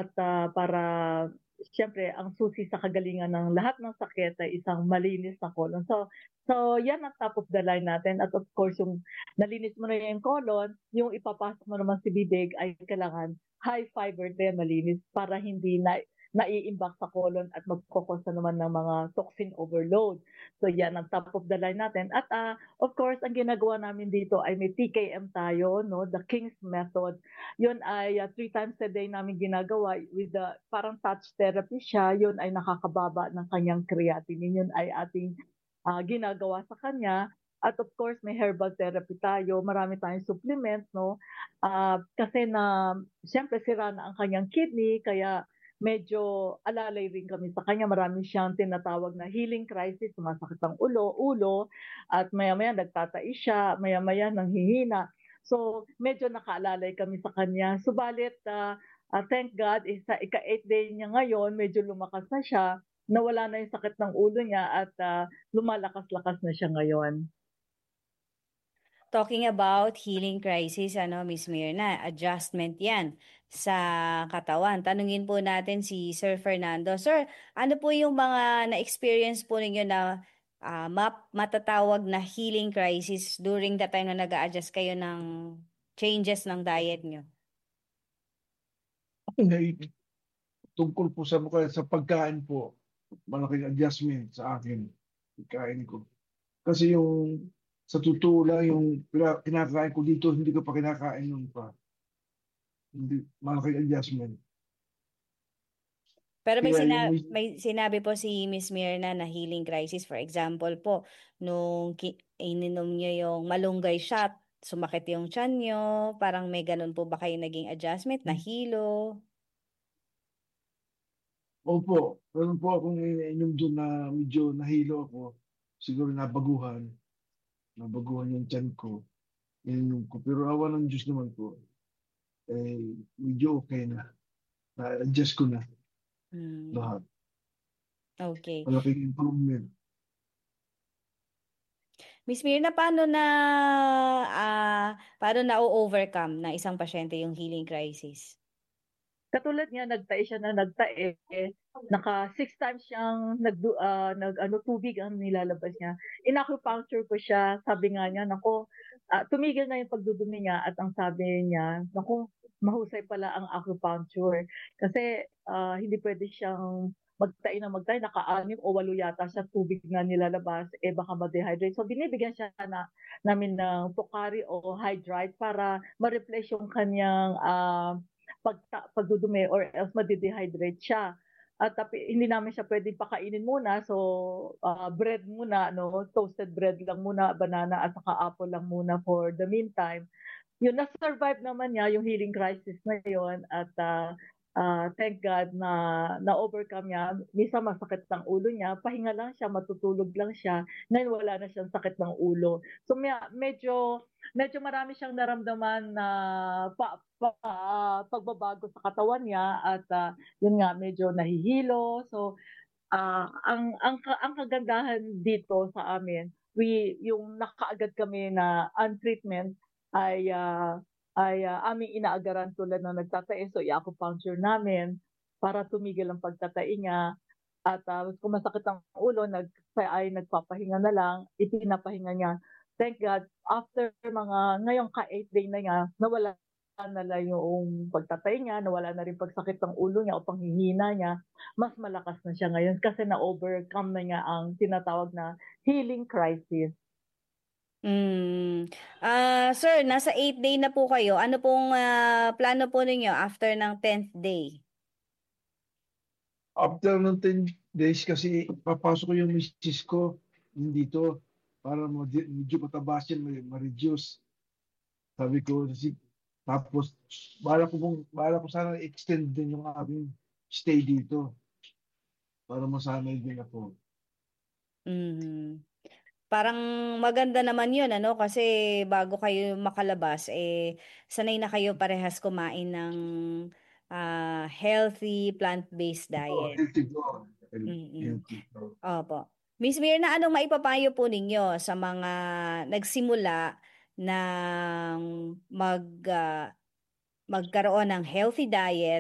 at para siyempre ang susi sa kagalingan ng lahat ng sakit ay isang malinis na colon. So yan ang top of the line natin. At of course, yung nalinis mo na yung colon, yung ipapasok mo naman sa bibig ay kailangan high fiber din, malinis para hindi na naiimbak sa colon at magkokosa naman ng mga toxin overload. So yan ang top of the line natin. At of course, ang ginagawa namin dito ay may TKM tayo, no? The King's Method. Yun ay 3 times a day namin ginagawa with the parang touch therapy siya. Yun ay nakakababa ng kanyang creatinine. Yun ay ating ginagawa sa kanya. At of course, may herbal therapy tayo. Marami tayong supplements, no? Kasi na, siyempre, sira na ang kanyang kidney, kaya medyo alalay rin kami sa kanya. Marami siyang tinatawag na healing crisis, sumasakit ang ulo, at maya-maya nagtatai siya, maya-maya nanghihina. So, medyo nakaalalay kami sa kanya. Subalit, thank God, sa ika-8 day niya ngayon, medyo lumakas na siya, nawala na yung sakit ng ulo niya at lumalakas-lakas na siya ngayon. Talking about healing crisis, Miss Mirna, adjustment yan sa katawan. Tanungin po natin si Sir Fernando. Sir, ano po yung mga na-experience po ninyo na matatawag na healing crisis during the time na nag-a-adjust kayo ng changes ng diet nyo? Ay, tungkol po sa pagkain po, malaking adjustment sa akin, pagkain ko. Kasi yung sa totoo lang, yung kinakain ko dito, hindi ko pa kinakain nun pa. Hindi, malaking adjustment. Pero Kaya yung may sinabi po si Miss Mirna na healing crisis. For example po, nung ininom nyo yung malunggay shot, sumakit yung tiyan nyo, parang may ganun po ba kayo naging adjustment, nahilo? opo, meron po akong iniinom doon na medyo nahilo ako. Siguro nabaguhan yung tiyan ko. Ininom ko. Pero awa ng Diyos naman po, medyo okay na. Na-adjust ko na Hmm, lahat. okay. Malaking improvement. Miss Mirna, paano na-overcome na isang pasyente yung healing crisis? Katulad niya, nagtae siya na nagtae, naka 6 times siyang tubig ang nilalabas niya. In-acupuncture ko siya, sabi nga niya, nako, tumigil na yung pagdudumi niya at ang sabi niya, nako, mahusay pala ang acupuncture. Kasi hindi pwede siyang magtae, naka-6 o 8 yata siya tubig na nilalabas, baka ma-dehydrate. So binibigyan siya namin ng Pocari o Hydride para ma-replace yung kanyang pagdudumi or else madidehydrate siya. At hindi namin siya pwedeng pakainin muna. So, bread muna, no? Toasted bread lang muna, banana at saka apple lang muna for the meantime. Yun, na-survive naman niya yung healing crisis na yun. At thank God na na-overcome niya. Misa masakit ng ulo niya. Pahinga lang siya, matutulog lang siya. Ngayon wala na siyang sakit ng ulo. So medyo marami siyang naramdaman na pagbabago sa katawan niya at yun nga medyo nahihilo. So ang kagandahan dito sa amin, yung nakaagad kami na on treatment ay aming inaagaran tulad ng nagtatae. So i-acupuncture namin para tumigil ang pagtatae niya. At kung masakit ang ulo, nagpapahinga na lang, ipinapahinga niya. Thank God, after ngayong ka-8 day na niya, nawala na lang yung pagtatay niya, nawala na rin pagsakit ng ulo niya o panghihina niya, mas malakas na siya ngayon kasi na-overcome na niya ang tinatawag na healing crisis. Hmm. Sir, nasa 8th day na po kayo. Ano pong plano po ninyo after ng 10th day? After ng 10 days kasi papasok ko yung misis ko dito para medyo patabasin, ma-reduce. Sabi ko, tapos bala ko sana extend din yung aming stay dito para masanay din ako. Mhm. Parang maganda naman yun, kasi bago kayo makalabas, sanay na kayo parehas kumain ng healthy plant-based Oh, diet. healthy ko. Mm-mm. Healthy ko. Opo. Miss Mirna, anong maipapayo po ninyo sa mga nagsimula ng magkaroon ng healthy diet